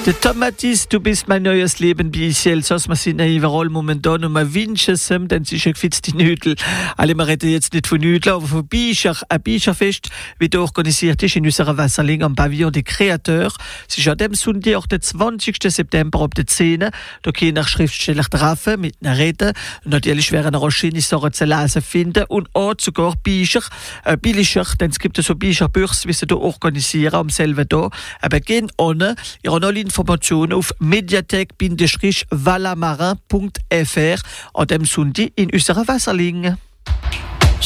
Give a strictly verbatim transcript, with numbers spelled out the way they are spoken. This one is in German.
Der Tomatis, du bist mein neues Leben, wie ich Elsass. Wir sind ja überall momentan und wir wünschen es ihm, denn sie ist ja gefitzt die Nüdel. Alle, wir reden jetzt nicht von Nüdeln, aber von Bischer. Ein Bischerfest, wie das organisiert ist in unserer Wasserling am Pavillon des Créateurs. Es ist an dem Sonntag, auch der zwanzigsten September, ab der zehn. Da können nach Schriftsteller treffen, mit einer Rede. Natürlich werden auch schöne Sachen zu lesen finden und auch sogar Bischer, äh, billiger, denn es gibt so Bischerbüchse, wie sie hier organisieren, am selben Tag. Aber gehen ohne, ihr habt alle Informationen auf mediathek Bindestrich valamarin Punkt f r an dem Sonntag in unserer Wasserling.